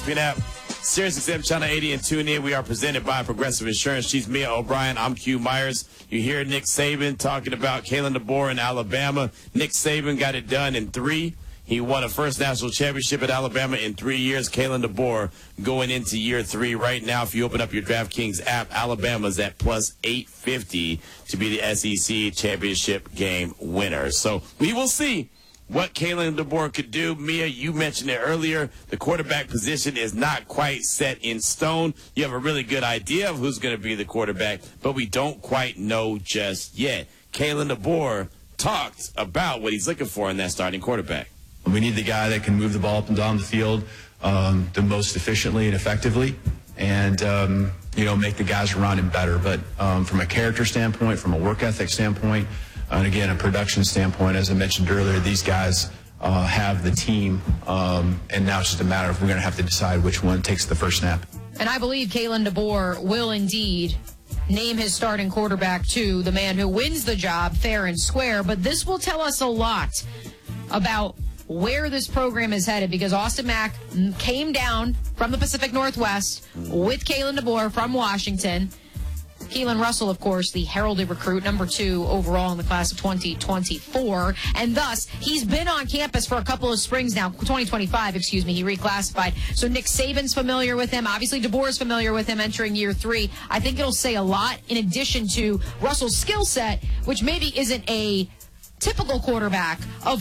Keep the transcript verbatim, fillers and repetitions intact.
TuneIn app, SiriusXM Channel eighty, and tune in. We are presented by Progressive Insurance. She's Mia O'Brien. I'm Q Myers. You hear Nick Saban talking about Kalen DeBoer in Alabama. Nick Saban got it done in three. He won a first national championship at Alabama in three years. Kalen DeBoer going into year three. Right now, if you open up your DraftKings app, Alabama's at plus eight fifty to be the S E C championship game winner. So we will see what Kalen DeBoer could do. Mia, you mentioned it earlier. The quarterback position is not quite set in stone. You have a really good idea of who's going to be the quarterback, but we don't quite know just yet. Kalen DeBoer talked about what he's looking for in that starting quarterback. We need the guy that can move the ball up and down the field um, the most efficiently and effectively, and um, you know, make the guys around him better. But um, from a character standpoint, from a work ethic standpoint, and again, a production standpoint, as I mentioned earlier, these guys uh, have the team, um, and now it's just a matter of we're going to have to decide which one takes the first snap. And I believe Kalen DeBoer will indeed name his starting quarterback to the man who wins the job fair and square. But this will tell us a lot about where this program is headed, because Austin Mack came down from the Pacific Northwest with Kalen DeBoer from Washington. Keelan Russell, of course, the heralded recruit, number two overall in the class of twenty twenty-four. And thus, he's been on campus for a couple of springs now, twenty twenty-five, excuse me, he reclassified. So Nick Saban's familiar with him. Obviously, DeBoer's familiar with him entering year three. I think it'll say a lot in addition to Russell's skill set, which maybe isn't a typical quarterback of